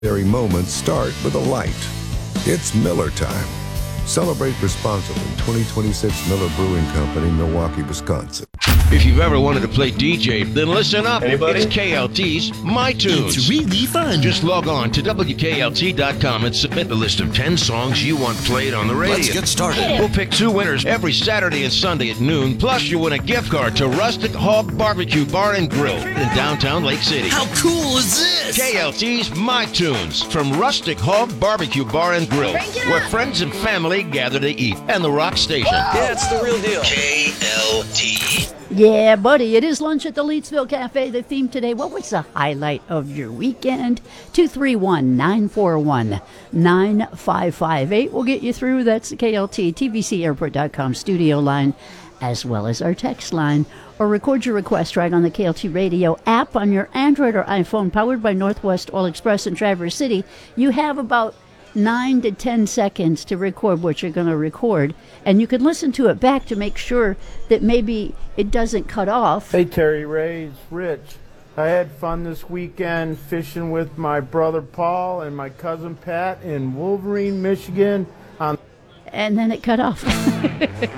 Moments start with a light. It's Miller time. Celebrate responsibly. 2026 Miller Brewing Company, Milwaukee, Wisconsin. If you've ever wanted to play DJ, then listen up. Anybody? It's KLT's My Tunes. It's really fun. Just log on to WKLT.com and submit the list of 10 songs you want played on the radio. Let's get started. We'll pick 2 winners every Saturday and Sunday at noon. Plus, you win a gift card to Rustic Hog Barbecue Bar and Grill in downtown Lake City. How cool is this? KLT's My Tunes from Rustic Hog Barbecue Bar and Grill, where friends and family gather to eat, and the Rock Station. Yeah, it's the real deal. KLT. Yeah, buddy, it is lunch at the Leedsville Cafe. The theme today, what was the highlight of your weekend? 231-941-9558. We'll get you through. That's the KLT, TVCAirport.com studio line, as well as our text line. Or record your request right on the KLT radio app on your Android or iPhone, powered by Northwest Oil Express in Traverse City. You have about 9 to 10 seconds to record what you're going to record, and you can listen to it back to make sure that maybe it doesn't cut off. Hey Terry Ray, it's Rich. I had fun this weekend fishing with my brother Paul and my cousin Pat in Wolverine, Michigan. And then it cut off.